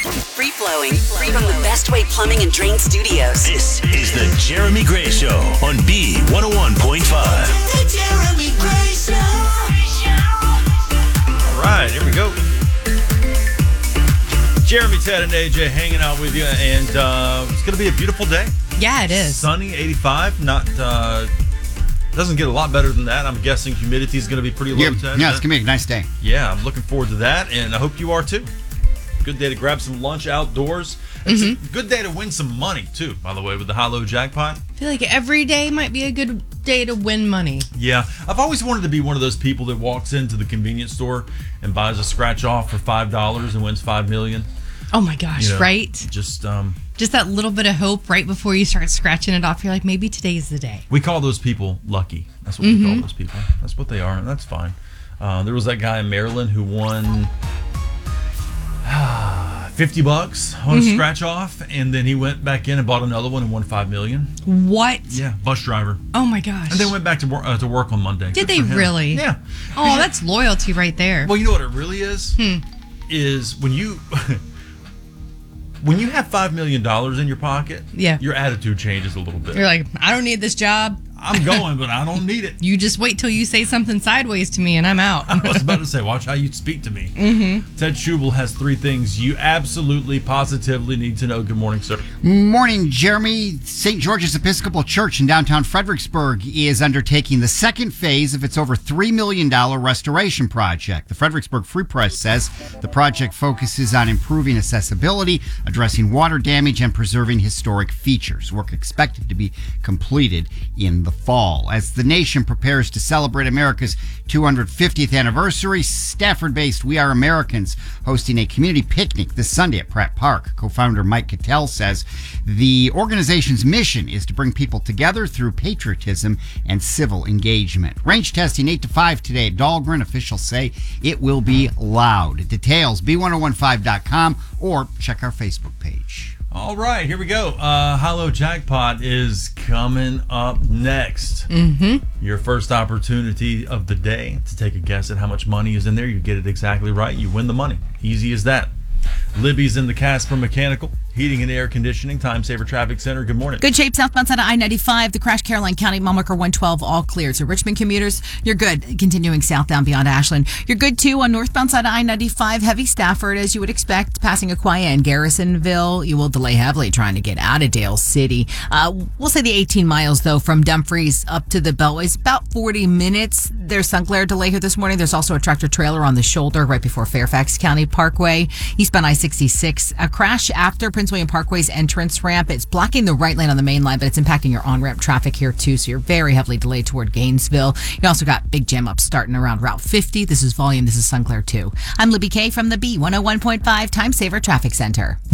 Free flowing from the Best Way Plumbing and Drain Studios. This is the Jeremy Gray Show on B101.5. The Jeremy Gray Show. All right, here we go. Jeremy, Ted, and AJ hanging out with you, and it's going to be a beautiful day. Yeah, it is. Sunny, 85. Not doesn't get a lot better than that. I'm guessing humidity is going to be pretty low. Ted, yeah, it's going to be a nice day. Yeah, I'm looking forward to that, and I hope you are too. Good day to grab some lunch outdoors. It's a good day to win some money too, by the way, with the high-low jackpot. I feel like every day might be a good day to win money. Yeah, I've always wanted to be one of those people that walks into the convenience store and buys a scratch off for $5 and wins $5 million. Oh my gosh, right? Just that little bit of hope right before you start scratching it off. You're like, maybe today's the day. We call those people lucky. That's what we call those people. That's what they are, and that's fine. There was that guy in Maryland who won $50 on a scratch off, and then he went back in and bought another one and won $5 million. What? Yeah, bus driver. Oh my gosh. And then went back to work on Monday. Did they really? Yeah. Oh, that's loyalty right there. Well, you know what it really is? Is when you have $5 million in your pocket, your attitude changes a little bit. You're like, I don't need this job. I'm going, but I don't need it. You just wait till you say something sideways to me and I'm out. I was about to say, watch how you speak to me. Ted Schubel has 3 things you absolutely, positively need to know. Good morning, sir. Morning, Jeremy. St. George's Episcopal Church in downtown Fredericksburg is undertaking the second phase of its over $3 million restoration project. The Fredericksburg Free Press says the project focuses on improving accessibility, addressing water damage, and preserving historic features. Work expected to be completed in the fall. As the nation prepares to celebrate America's 250th anniversary, Stafford-based We Are Americans hosting a community picnic this Sunday at Pratt Park. Co-founder Mike Cattell says the organization's mission is to bring people together through patriotism and civil engagement. Range testing 8 to 5 today at Dahlgren. Officials say it will be loud. Details, B1015.com or check our Facebook page. All right, here we go. High-low jackpot is coming up next. Your first opportunity of the day to take a guess at how much money is in there. You get it exactly right, you win the money. Easy as that. Libby's in the Casper Mechanical Heating and Air Conditioning Time Saver Traffic Center. Good morning. Good shape southbound side of I-95. The crash, Caroline County, mile marker 112, all cleared. So Richmond commuters, you're good. Continuing southbound beyond Ashland. You're good, too, on northbound side of I-95. Heavy Stafford, as you would expect, passing Aquia and Garrisonville. You will delay heavily trying to get out of Dale City. We'll say the 18 miles, though, from Dumfries up to the Beltway is about 40 minutes. There's some glare delay here this morning. There's also a tractor trailer on the shoulder right before Fairfax County Parkway. Eastbound I-66. A crash after Prince William Parkway's entrance ramp. It's blocking the right lane on the main line, but it's impacting your on-ramp traffic here too, so you're very heavily delayed toward Gainesville. You also got big jam ups starting around Route 50. This is Volume. This is Sun Clair 2. I'm Libby Kay from the B101.5 Time Saver Traffic Center.